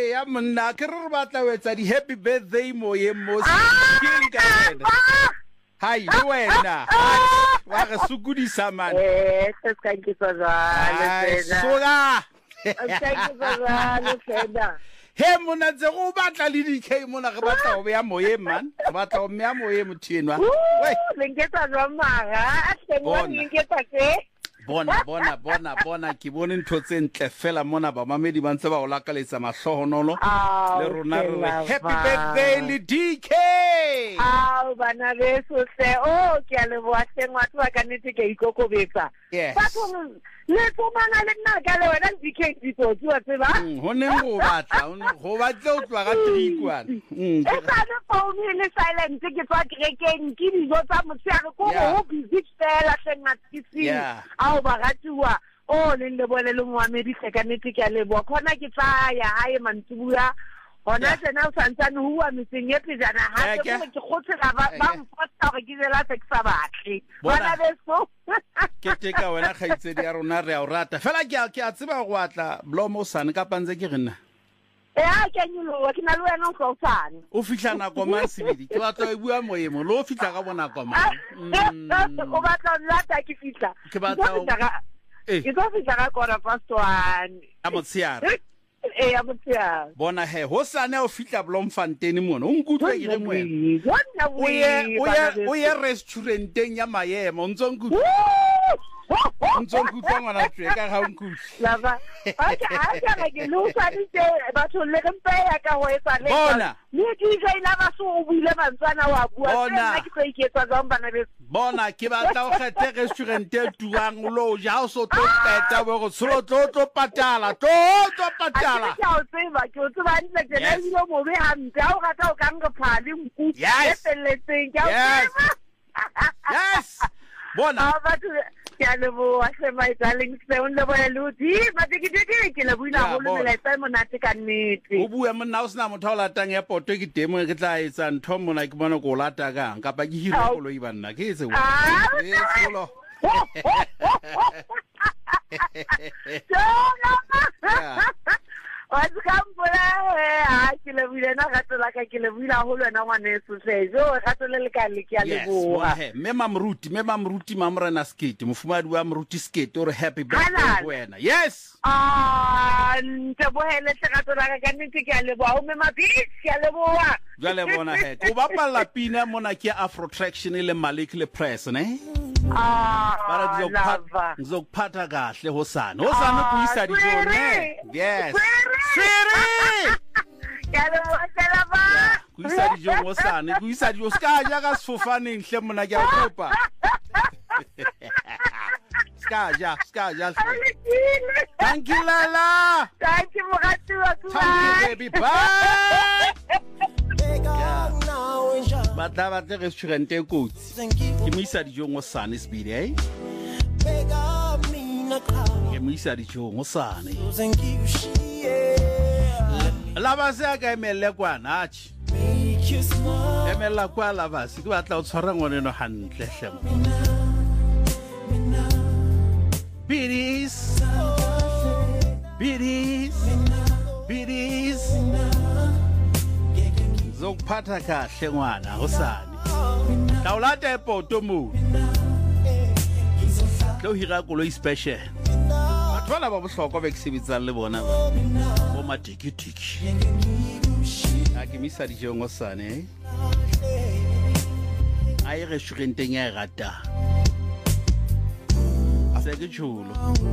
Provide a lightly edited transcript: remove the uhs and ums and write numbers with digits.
ya monna ke re batla o etsa di happy birthday moyeng mo king ka wena hai le wena wa re sukudisa man thank you so much soga thank you so much he mona tse go batla le DK mona re batla o beya moyeng man re batla o meya moyeng mothenwa we lengeta jwa mara tengwa lengeta ke bona ke bone ntho tse ntle fela mona ba mamedi ba ntse ba o lakaletsa mahlohonolo le rona re happy birthday le DK bana beso se ke a leboa tengwa twa ka nnete ke ikokobetsa batho le tsomana le nna ka le wena DK ditso tswa tseba ho ne go batla go batla o twa ga trikwana e sa le phone le silent ke tswa kerekeng ke dijo tsa motsheare ko go busy fela tsenga tsisi ba ratiwa le lebole le moamedi ka nnete ke a leboa khona ke tsaya hae mantsubuya hona tsena o santsane huwa meseng e pejana ha ke khotse ba mfosta gore ke dela se ke sa batle bona beso ke teka wena khaitsedi ya rona re a o rata fela ke a tseba go atla blomo sane ka pantse ke rena ke nyolo ke na le wena o tsane o fihla nako man sebedi ke batla o bua moyemo lo fihla ka bona kwa man o batla nlata ke fihla ke batla ke go fihla ka kora pastoane a motsiara ya motsiara bona he ho sane o fihla Bloemfontein mona o nkutlwe ke re moyemo o ye restauranteng ya maemo ntso nkutlwe ngwana tse ka ga nkutlwe lava ke lo tshwanetse batho le re mpe ya ka ho etsa le bona le DJ la ba so o buile mantsana wa bua nna ke tlo iketsa jang bana be bona ke batla o kgethe restaurant e tuang lo ja o so tlo peta bo go tlo patala ke o tseba ntle ke na ile mo be hampe o rata o ka nka phali nku e felletseng ke o tseba yes bona ya lebo a se my darling se on le bona ludi ba ke le buina go le tsa monate ka nnete o bua monna o sna motho o latang ya poto ke demo ke tla etsa ntho mona ke bona go lata ka kapa ke hire kolo e banna ke etse solo wa tskampola ke le buile na gatola ka ke le buila go lwana ngwane sesejo gatole le ka le ke a leboa me mamruti mamrena skate mofumadi wa mruti skate o re happy birthday wena yes nte bohele gatola ka nnete ke a leboa o me mabitsi ke a leboa jale bona he go bapalla pina mona ke Afro Traction le Malik le Press ne para ngizokuphatha kahle hosana kuyisa dijo ne yes siri kuyisa dijo ska ja ka sifofaneng hle mona ke a kopa ska ja thank you Lala thank you mogatuwa baby bye batla restaurant e kotsi ke mo isa dijo ngo sane sebedi ke mo isa dijo ngo sane la ba se ka emelle kwana achi emella kwa la ba se ke batla o tshwara ngone no hantle hle bidis zokuphatha kahle ngwana hosane tawulata epoto mo tlo hira koloi special batho bana ba bohlokwa ba eksebetsang le bona bo matikitiki a ke misa dijo ngosane a e restauranteng ya rata se ke chulo